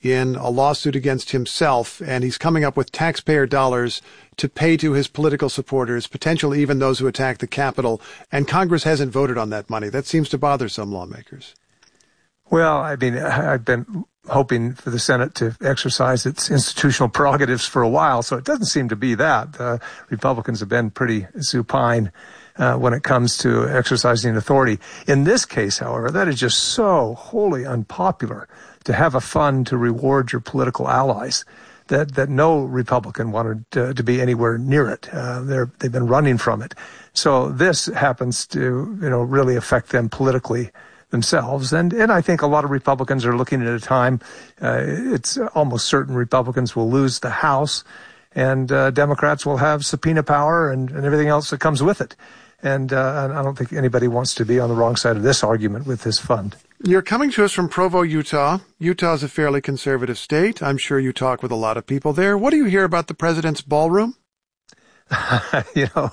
Speaker 1: in a lawsuit against himself, and he's coming up with taxpayer dollars to pay to his political supporters, potentially even those who attack the Capitol, and Congress hasn't voted on that money. That seems to bother some lawmakers.
Speaker 4: Well, I mean, I've been hoping for the Senate to exercise its institutional prerogatives for a while, so it doesn't seem to be that. Uh, Republicans have been pretty supine uh, when it comes to exercising authority. In this case, however, that is just so wholly unpopular, to have a fund to reward your political allies, that, that no Republican wanted uh, to be anywhere near it. Uh, they're, they've been running from it. So this happens to, you know, really affect them politically themselves. And, and I think a lot of Republicans are looking at a time, uh, it's almost certain Republicans will lose the House, and uh, Democrats will have subpoena power and, and everything else that comes with it. And, uh, and I don't think anybody wants to be on the wrong side of this argument with this fund.
Speaker 1: You're coming to us from Provo, Utah. Utah is a fairly conservative state. I'm sure you talk with a lot of people there. What do you hear about the president's ballroom?
Speaker 4: you know,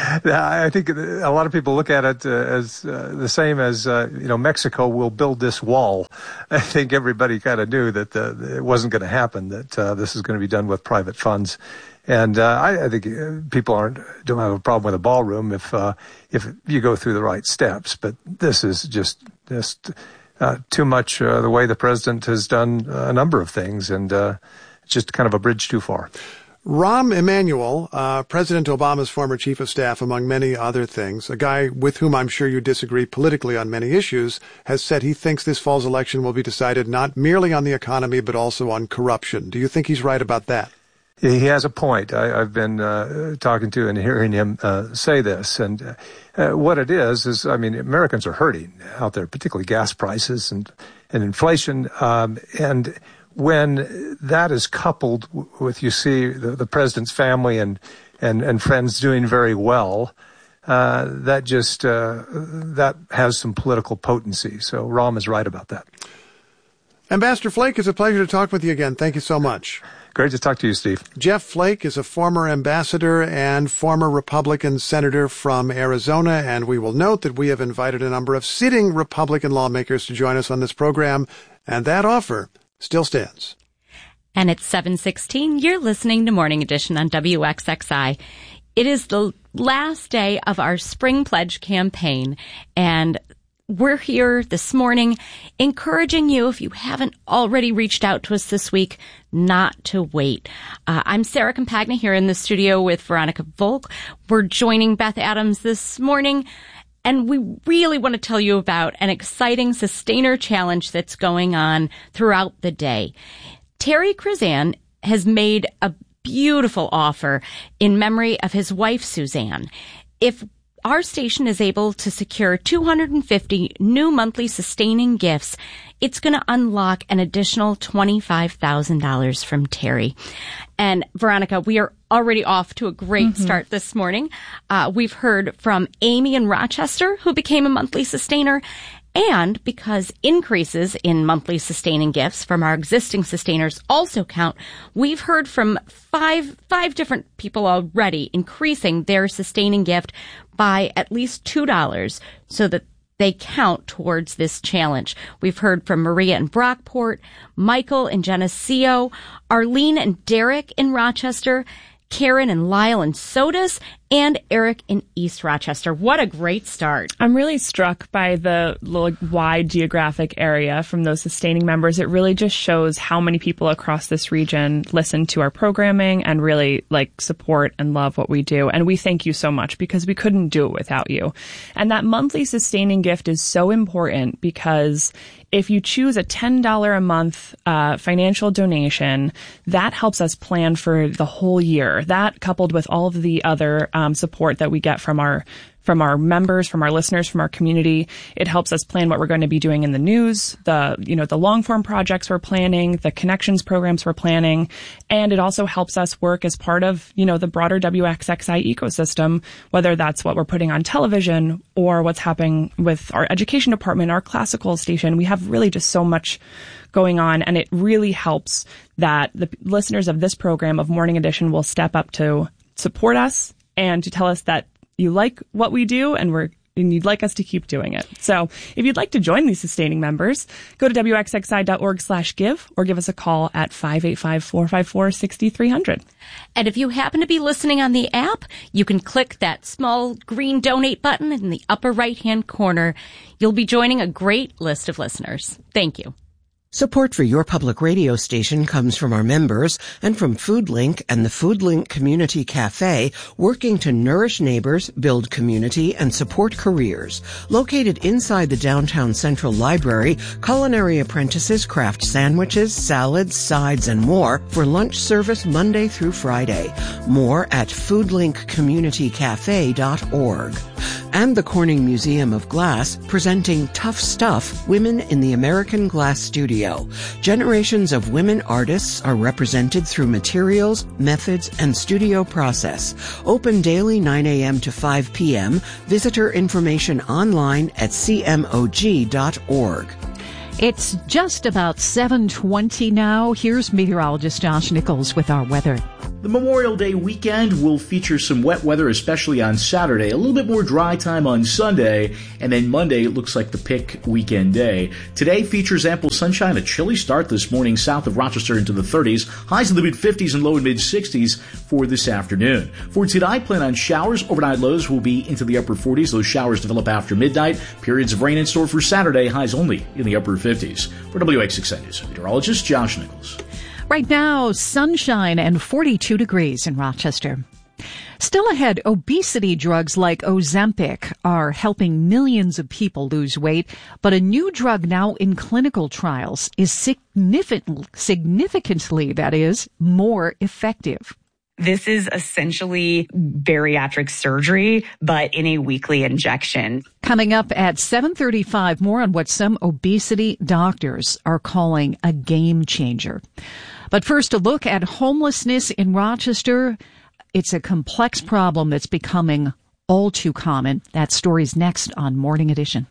Speaker 4: I think a lot of people look at it uh, as uh, the same as, uh, you know, Mexico will build this wall. I think everybody kind of knew that uh, it wasn't going to happen, that uh, this is going to be done with private funds. And uh, I, I think people aren't don't have a problem with a ballroom if uh, if you go through the right steps. But this is just just uh, too much uh, the way the president has done a number of things, and uh, it's just kind of a bridge too far.
Speaker 1: Rahm Emanuel, uh, President Obama's former chief of staff, among many other things, a guy with whom I'm sure you disagree politically on many issues, has said he thinks this fall's election will be decided not merely on the economy, but also on corruption. Do you think he's right about that?
Speaker 4: He has a point. I, I've been uh, talking to and hearing him uh, say this. And uh, what it is, is, I mean, Americans are hurting out there, particularly gas prices and, and inflation. Um, and when that is coupled with, you see, the, the president's family and, and, and friends doing very well, uh, that just, uh, that has some political potency. So Rahm is right about that.
Speaker 1: Ambassador Flake, it's a pleasure to talk with you again. Thank you so much.
Speaker 4: Great to talk to you, Steve.
Speaker 1: Jeff Flake is a former ambassador and former Republican senator from Arizona, and we will note that we have invited a number of sitting Republican lawmakers to join us on this program, and that offer still stands.
Speaker 18: And it's seven sixteen. You're listening to Morning Edition on W X X I. It is the last day of our Spring Pledge campaign, and we're here this morning encouraging you, if you haven't already reached out to us this week, not to wait. Uh, I'm Sarah Compagna here in the studio with Veronica Volk. We're joining Beth Adams this morning, and we really want to tell you about an exciting Sustainer Challenge that's going on throughout the day. Terry Krizan has made a beautiful offer in memory of his wife, Suzanne. If our station is able to secure two hundred fifty new monthly sustaining gifts, it's going to unlock an additional twenty-five thousand dollars from Terry. And Veronica, we are already off to a great mm-hmm. start this morning. Uh, we've heard from Amy in Rochester, who became a monthly sustainer. And because increases in monthly sustaining gifts from our existing sustainers also count, we've heard from five five different people already increasing their sustaining gift by at least two dollars so that they count towards this challenge. We've heard from Maria in Brockport, Michael in Geneseo, Arlene and Derek in Rochester, Karen and Lyle in Sodas, and Eric in East Rochester. What a great start.
Speaker 17: I'm really struck by the wide geographic area from those sustaining members. It really just shows how many people across this region listen to our programming and really like support and love what we do. And we thank you so much because we couldn't do it without you. And that monthly sustaining gift is so important because if you choose a ten dollars a month uh, financial donation, that helps us plan for the whole year. That coupled with all of the other um, support that we get from our from our members, from our listeners, from our community. It helps us plan what we're going to be doing in the news, the, you know, the long form projects we're planning, the connections programs we're planning. And it also helps us work as part of, you know, the broader W X X I ecosystem, whether that's what we're putting on television or what's happening with our education department, our classical station. We have really just so much going on, and it really helps that the listeners of this program of Morning Edition will step up to support us and to tell us that you like what we do, and we're and you'd like us to keep doing it. So if you'd like to join these sustaining members, go to W X X I dot org slash give or give us a call at five eight five, four five four, six three zero zero.
Speaker 18: And if you happen to be listening on the app, you can click that small green donate button in the upper right-hand corner. You'll be joining a great list of listeners. Thank you.
Speaker 9: Support for your public radio station comes from our members and from FoodLink and the FoodLink Community Cafe, working to nourish neighbors, build community, and support careers. Located inside the downtown Central Library, culinary apprentices craft sandwiches, salads, sides, and more for lunch service Monday through Friday. More at food link community cafe dot org. And the Corning Museum of Glass, presenting Tough Stuff, Women in the American Glass Studio. Generations of women artists are represented through materials, methods, and studio process. Open daily nine a.m. to five p.m. Visitor information online at c m o g dot org.
Speaker 3: It's just about seven twenty now. Here's meteorologist Josh Nichols with our weather.
Speaker 20: The Memorial Day weekend will feature some wet weather, especially on Saturday. A little bit more dry time on Sunday, and then Monday looks like the pick weekend day. Today features ample sunshine, a chilly start this morning south of Rochester into the thirties, highs in the mid-fifties and low and mid-sixties for this afternoon. For tonight, plan on showers. Overnight lows will be into the upper forties. Those showers develop after midnight. Periods of rain in store for Saturday, highs only in the upper fifties. For W X X I News, meteorologist Josh Nichols.
Speaker 3: Right now, sunshine and forty-two degrees in Rochester. Still ahead, obesity drugs like Ozempic are helping millions of people lose weight, but a new drug now in clinical trials is significant, significantly, that is, more effective.
Speaker 21: This is essentially bariatric surgery, but in a weekly injection.
Speaker 3: Coming up at seven thirty-five, more on what some obesity doctors are calling a game changer. But first, a look at homelessness in Rochester. It's a complex problem that's becoming all too common. That story's next on Morning Edition.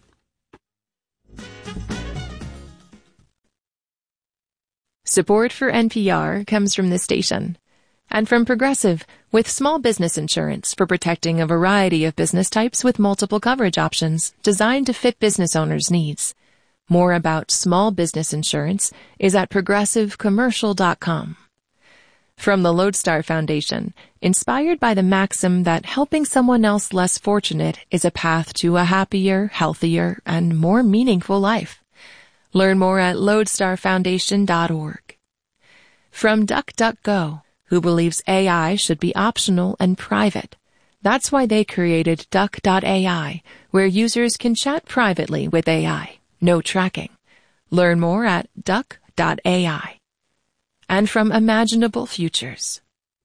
Speaker 22: Support for N P R comes from this station and from Progressive, with small business insurance for protecting a variety of business types with multiple coverage options designed to fit business owners' needs. More about small business insurance is at progressive commercial dot com. From the Lodestar Foundation, inspired by the maxim that helping someone else less fortunate is a path to a happier, healthier, and more meaningful life. Learn more at lodestar foundation dot org. From DuckDuckGo, who believes A I should be optional and private. That's why they created duck dot a i, where users can chat privately with A I. No tracking. Learn more at duck dot a i. And from Imaginable Futures.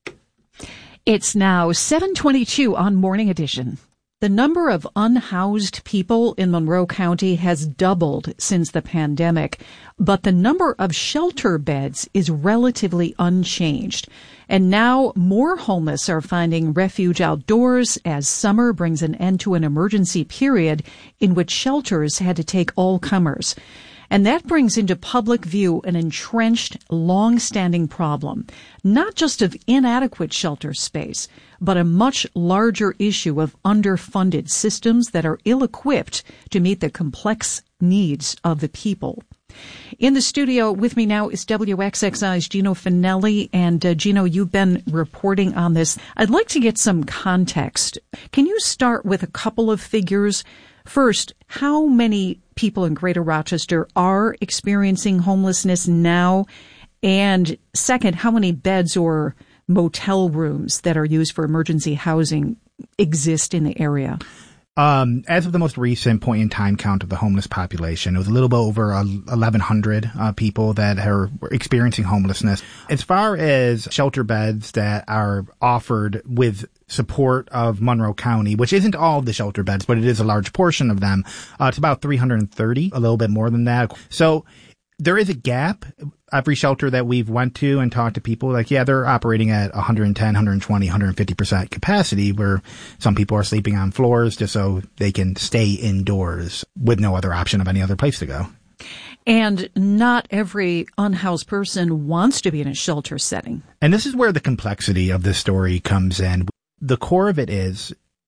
Speaker 3: It's now seven twenty-two on Morning Edition. The number of unhoused people in Monroe County has doubled since the pandemic, but the number of shelter beds is relatively unchanged. And now more homeless are finding refuge outdoors as summer brings an end to an emergency period in which shelters had to take all comers. And that brings into public view an entrenched, long-standing problem, not just of inadequate shelter space, but a much larger issue of underfunded systems that are ill-equipped to meet the complex needs of the people. In the studio with me now is W X X I's Gino Finelli. And uh, Gino, you've been reporting on this. I'd like to get some context. Can you start with a couple of figures? First, how many people in Greater Rochester are experiencing homelessness now? And second, how many beds or motel rooms that are used for emergency housing exist in the area?
Speaker 23: Um, as of the most recent point in time count of the homeless population, it was a little bit over eleven hundred uh, people that are experiencing homelessness. As far as shelter beds that are offered with support of Monroe County, which isn't all of the shelter beds, but it is a large portion of them, uh, it's about three hundred thirty, a little bit more than that. So there is a gap. Every shelter that we've went to and talked to people, like, yeah, they're operating at one hundred ten, one hundred twenty, one hundred fifty percent capacity, where some people are sleeping on floors just so they can stay indoors with no other option of any other place to go.
Speaker 3: And not every unhoused person wants to be in a shelter setting.
Speaker 23: And this is where the complexity of this story comes in. The core of it is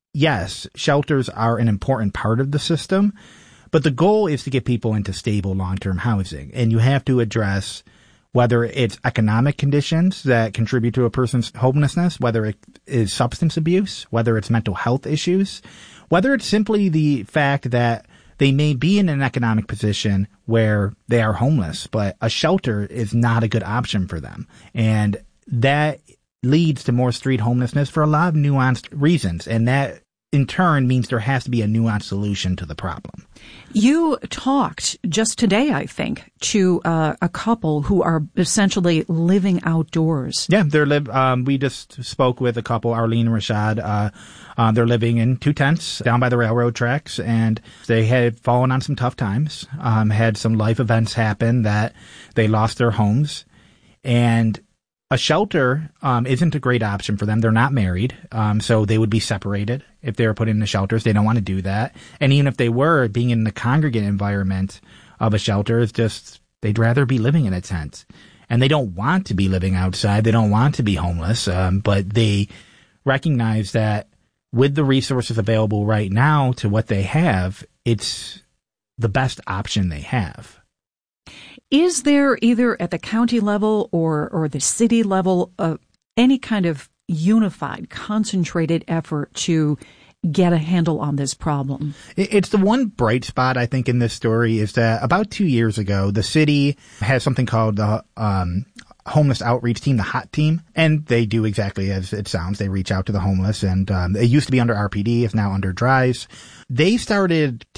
Speaker 23: yes, shelters are an important part of the system, but the goal is to get people into stable long-term housing. And you have to address whether it's economic conditions that contribute to a person's homelessness, whether it is substance abuse, whether it's mental health issues, whether it's simply the fact that they may be in an economic position where they are homeless, but a shelter is not a good option for them. And that leads to more street homelessness for a lot of nuanced reasons. And that in turn means there has to be a nuanced solution to the problem.
Speaker 3: You talked just today, I think, to uh, a couple who are essentially living outdoors.
Speaker 23: Yeah, they're live. Um, we just spoke with a couple, Arlene and Rashad. Uh, uh, they're living in two tents down by the railroad tracks, and they had fallen on some tough times, um, had some life events happen that they lost their homes, and a shelter um, isn't a great option for them. They're not married, um, so they would be separated if they were put into shelters. They don't want to do that. And even if they were, being in the congregate environment of a shelter is just, they'd rather be living in a tent. And they don't want to be living outside. They don't want to be homeless, um, but they recognize that with the resources available right now to what they have, it's the best option they have.
Speaker 3: Is there either at the county level or, or the city level uh, any kind of unified, concentrated effort to get a handle on this problem?
Speaker 23: It's the one bright spot, I think, in this story is that about two years ago, the city has something called the um, homeless outreach team, the HOT team, and they do exactly as it sounds. They reach out to the homeless, and um, it used to be under R P D, it's now under DRIVES. They started